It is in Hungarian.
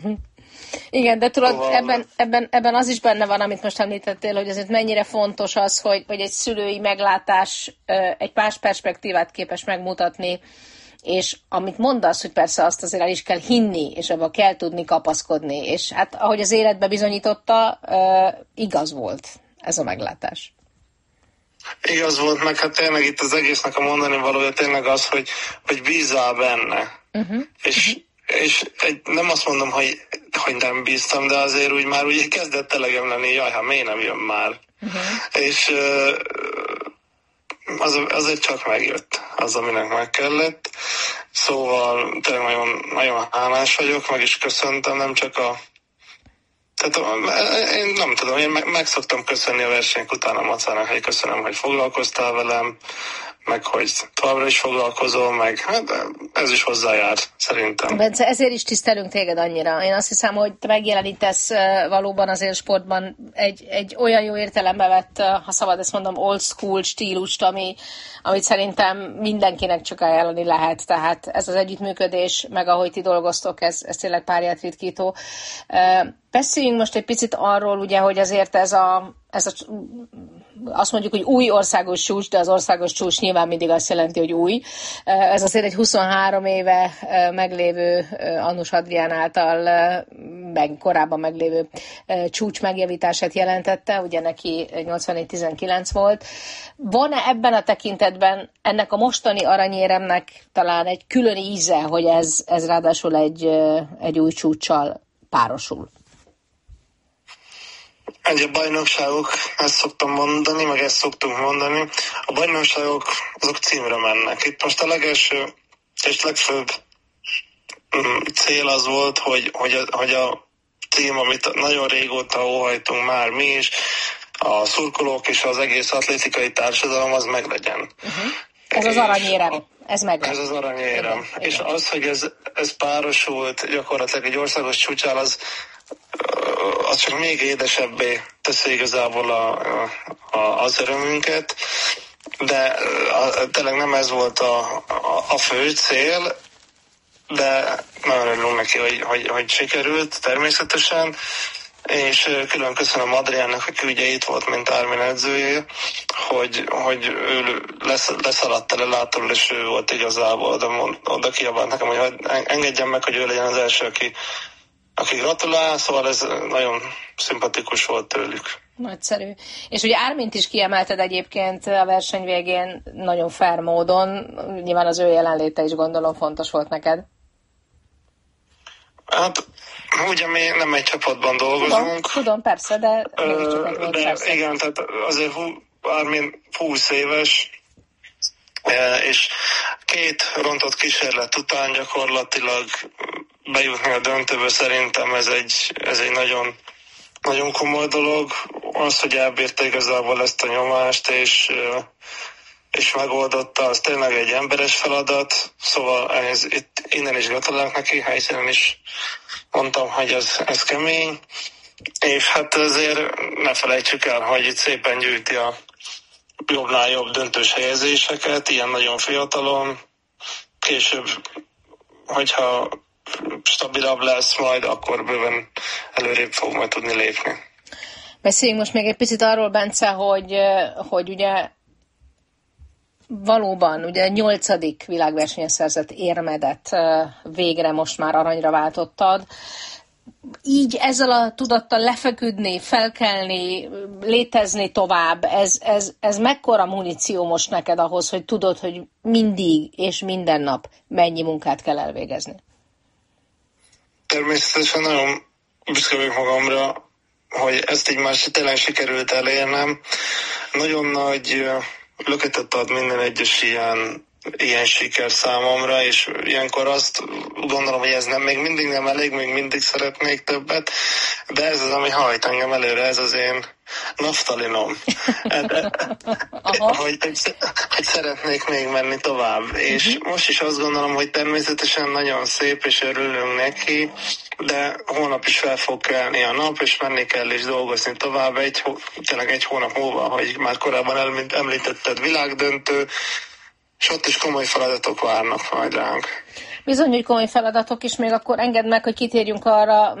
Igen, de tudod, ebben az is benne van, amit most említettél, hogy azért mennyire fontos az, hogy egy szülői meglátás egy más perspektívát képes megmutatni, és amit mondasz, hogy persze azt azért el is kell hinni, és abban kell tudni kapaszkodni, és hát ahogy az életbe bizonyította, igaz volt ez a meglátás. Igaz volt, meg hát tényleg itt az egésznek a mondani valója tényleg az, hogy bízzál benne. És nem azt mondom, hogy nem bíztam, de azért úgy már úgy kezdett elegem lenni, jaj, hát miért nem jön már. És azért csak megjött az, aminek meg kellett. Szóval tényleg nagyon, nagyon hálás vagyok, meg is köszöntem, nem csak tehát én nem tudom, én meg szoktam köszönni a versenyek után a Macának, hogy köszönöm, hogy foglalkoztál velem, meg hogy továbbra is foglalkozol, meg hát ez is hozzájár, szerintem. Bence, ezért is tisztelünk téged annyira. Én azt hiszem, hogy te megjelenítesz valóban az élsportban egy olyan jó értelembe vett, ha szabad ezt mondom, old school stílust, amit szerintem mindenkinek csak ajánlani lehet. Tehát ez az együttműködés, meg ahogy ti dolgoztok, ez tényleg párját ritkító. Beszéljünk most egy picit arról, ugye, hogy azért ez a azt mondjuk, hogy új országos csúcs, de az országos csúcs nyilván mindig azt jelenti, hogy új. Ez azért egy 23 éve meglévő Annus Adrián által korábban meglévő csúcs megjavítását jelentette, ugye neki 84-19 volt. Van-e ebben a tekintetben ennek a mostani aranyéremnek talán egy külön íze, hogy ez ráadásul egy új csúccsal párosul? A bajnokságok, ezt szoktam mondani, meg ezt szoktunk mondani, a bajnokságok azok címre mennek. Itt most a legelső és legfőbb cél az volt, hogy a cím, amit nagyon régóta óhajtunk már mi is, a szurkolók és az egész atlétikai társadalom, az meglegyen. Ez az aranyérem. Ez az aranyérem. Igen. És az, hogy ez párosult gyakorlatilag egy országos csúccsal, az csak még édesebbé teszi igazából az örömünket, de tényleg nem ez volt a fő cél, de nagyon örülünk neki, hogy sikerült természetesen, és külön köszönöm Adriánnak, aki ugye itt volt, mint Armin edzője, hogy ő leszaladt el látóról, és ő volt igazából, de oda kiabált nekem, hogy engedjem meg, hogy ő legyen az első, aki gratulál, szóval ez nagyon szimpatikus volt tőlük. Nagyszerű. És ugye Ármint is kiemelted egyébként a verseny végén nagyon fair módon, nyilván az ő jelenléte is gondolom fontos volt neked. Hát, ugye mi nem egy csapatban dolgozunk. Tudom, persze, de mégiscsak egy volt, de persze. Igen, tehát azért Ármin 20 éves, és 2 rontott kísérlet után gyakorlatilag bejutni a döntőbe, szerintem ez egy nagyon, nagyon komoly dolog. Az, hogy elbírta igazából ezt a nyomást, és megoldotta, az tényleg egy emberes feladat, szóval innen is gratulálok neki, helyszínen is mondtam, hogy ez kemény, és hát azért ne felejtsük el, hogy itt szépen gyűjti a jobbnál jobb döntős helyezéseket, ilyen nagyon fiatalon, később, hogyha stabilabb lesz majd, akkor bőven előrébb fog majd tudni lépni. Beszéljünk most még egy picit arról, Bence, hogy ugye valóban, ugye 8. világversenyen szerzett érmedet végre most már aranyra váltottad. Így ezzel a tudattal lefeküdni, felkelni, létezni tovább, ez mekkora muníció most neked ahhoz, hogy tudod, hogy mindig és minden nap mennyi munkát kell elvégezni? Természetesen nagyon büszke vagyok magamra, hogy ezt így már tényleg sikerült elérnem. Nagyon nagy löketet ad minden egyes ilyen siker számomra, és ilyenkor azt gondolom, hogy ez még mindig nem elég, még mindig szeretnék többet, de ez az, ami hajt engem előre, ez az én naftalinom. hogy szeretnék még menni tovább. És most is azt gondolom, hogy természetesen nagyon szép, és örülünk neki, de holnap is fel fog kelni a nap, és menni kell és dolgozni tovább. Tényleg egy hónap múlva, hogy már korábban említetted, világdöntő, és ott is komoly feladatok várnak majd ránk. Bizony, hogy komoly feladatok, és még akkor engedd meg, hogy kitérjünk arra,